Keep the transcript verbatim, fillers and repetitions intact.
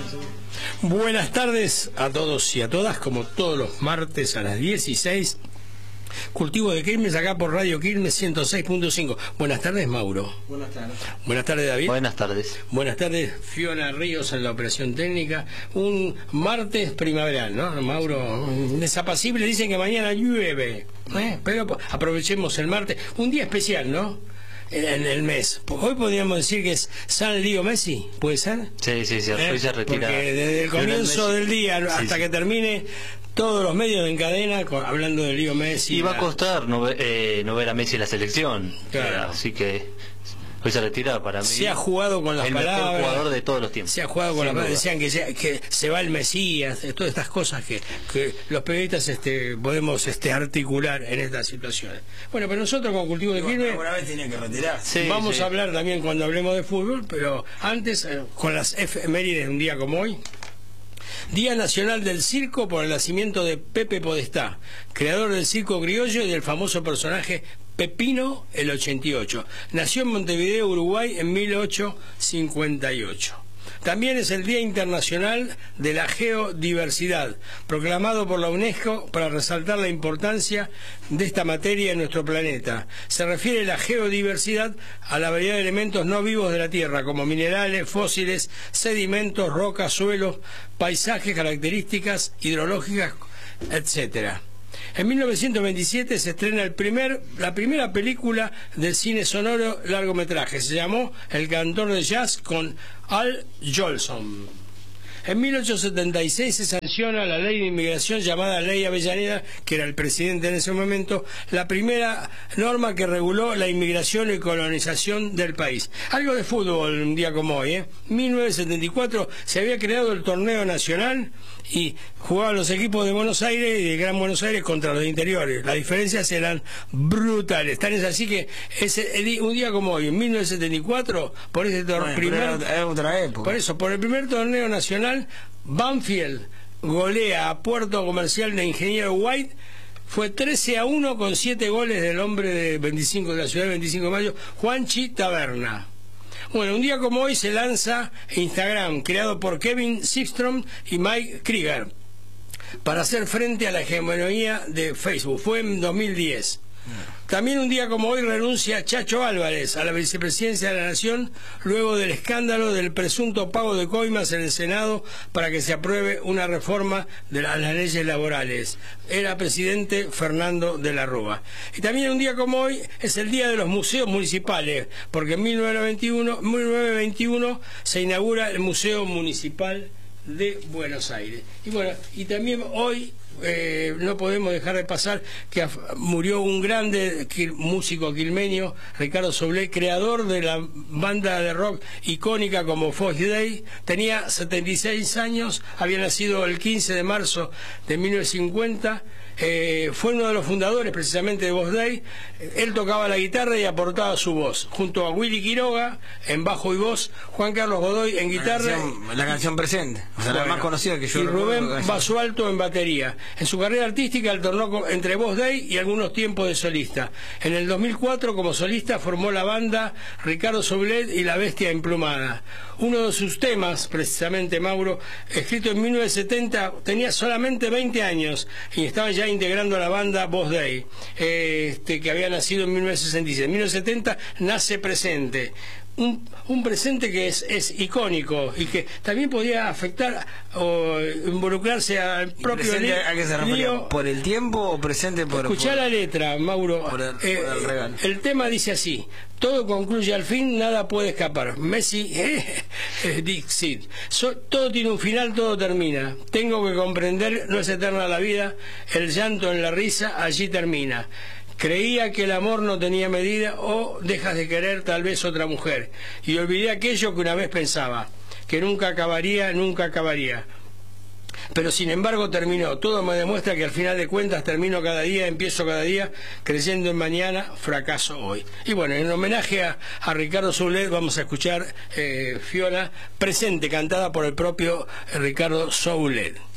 Buenas tardes a todos y a todas, como todos los martes a las dieciséis. Cultivo de Quilmes, acá por Radio Quilmes ciento seis punto cinco. Buenas tardes, Mauro. Buenas tardes. Buenas tardes, David. Buenas tardes. Buenas tardes, Fiona Ríos en la operación técnica. Un martes primaveral, ¿no, Mauro? Desapacible, dicen que mañana llueve, ¿eh? Pero aprovechemos el martes. Un día especial, ¿no? En el mes. Hoy podríamos decir que es San Leo Messi, ¿puede ser? Sí, sí, sí, ¿Eh? hoy se retira. Porque desde el comienzo del día hasta sí, sí. que termine, todos los medios en cadena con, hablando de Leo Messi. Y va la... a costar no, eh, no ver a Messi en la selección. Claro. Eh, así que hoy se retira para mí. Se ha jugado con las el palabras. El mejor jugador de todos los tiempos. Se ha jugado con Sin las palabras. duda. Decían que se, que se va el Mesías, todas estas cosas que, que los periodistas este, podemos este, articular en estas situaciones. Bueno, pero nosotros con Cultivo de Quilmes Alguna vez tenía que retirar. Sí, vamos sí. a hablar también cuando hablemos de fútbol, pero antes, eh, con las efemérides de un día como hoy. Día Nacional del Circo por el nacimiento de Pepe Podestá, creador del circo criollo y del famoso personaje Pepino el ochenta y ocho. Nació en Montevideo, Uruguay, en mil ochocientos cincuenta y ocho. También es el Día Internacional de la Geodiversidad, proclamado por la UNESCO para resaltar la importancia de esta materia en nuestro planeta. Se refiere la geodiversidad a la variedad de elementos no vivos de la Tierra, como minerales, fósiles, sedimentos, rocas, suelos, paisajes, características hidrológicas, etcétera. En mil novecientos veintisiete se estrena el primer, la primera película del cine sonoro largometraje. Se llamó El cantor de jazz con Al Jolson. En mil ochocientos setenta y seis se sanciona la ley de inmigración llamada Ley Avellaneda, que era el presidente en ese momento, la primera norma que reguló la inmigración y colonización del país. Algo de fútbol un día como hoy, ¿eh? mil novecientos setenta y cuatro se había creado el torneo nacional y jugaban los equipos de Buenos Aires y de Gran Buenos Aires contra los de interiores. Las diferencias eran brutales. Tan es así que ese, un día como hoy, en mil novecientos setenta y cuatro, por ese torneo, Bueno, primer, era, era otra época. por eso, por el primer torneo nacional, Banfield golea a Puerto Comercial de Ingeniero White. Fue trece a uno con siete goles del hombre de veinticinco de la ciudad de veinticinco de mayo, Juanchi Taberna. Bueno, un día como hoy se lanza Instagram, creado por Kevin Systrom y Mike Krieger, para hacer frente a la hegemonía de Facebook. Fue en dos mil diez. También un día como hoy renuncia Chacho Álvarez a la vicepresidencia de la Nación luego del escándalo del presunto pago de coimas en el Senado para que se apruebe una reforma de las leyes laborales. Era presidente Fernando de la Rúa. Y también un día como hoy es el día de los museos municipales, porque en mil novecientos veintiuno, mil novecientos veintiuno se inaugura el Museo Municipal de Buenos Aires. Y bueno, y también hoy Eh, no podemos dejar de pasar que murió un grande músico quilmeño, Ricardo Soulé, creador de la banda de rock icónica como Fox Day. Tenía setenta y seis años, había nacido el quince de marzo de mil novecientos cincuenta. Eh, fue uno de los fundadores precisamente de Voz Day. Él tocaba la guitarra y aportaba su voz, junto a Willy Quiroga en bajo y voz, Juan Carlos Godoy en guitarra, la canción, la canción presente, o sea, bueno, la más conocida que yo y recuerdo, Rubén Basualto en batería. En su carrera artística alternó entre Voz Day y algunos tiempos de solista. En el dos mil cuatro, como solista, formó la banda Ricardo Soulé y La Bestia Emplumada. Uno de sus temas, precisamente, Mauro, escrito en mil novecientos setenta, tenía solamente veinte años y estaba ya integrando la banda Voz Day, eh, este, que había nacido en mil novecientos sesenta y seis. En mil novecientos setenta nace Presente. Un, un presente que es, es icónico y que también podía afectar o involucrarse al propio presente, ¿a qué se refería? ¿Por el tiempo o presente por...? Escuchá por, la letra, Mauro. Por el, eh, por el regalo. El tema dice así: todo concluye al fin, nada puede escapar. Messi, eh, eh, Dixit. So, todo tiene un final, todo termina. Tengo que comprender, no es eterna la vida, el llanto en la risa, allí termina. Creía que el amor no tenía medida, o dejas de querer tal vez otra mujer. Y olvidé aquello que una vez pensaba, que nunca acabaría, nunca acabaría. Pero sin embargo terminó. Todo me demuestra que al final de cuentas termino cada día, empiezo cada día, creyendo en mañana, fracaso hoy. Y bueno, en homenaje a, a Ricardo Soulé vamos a escuchar eh, Fiona, Presente, cantada por el propio Ricardo Soulé.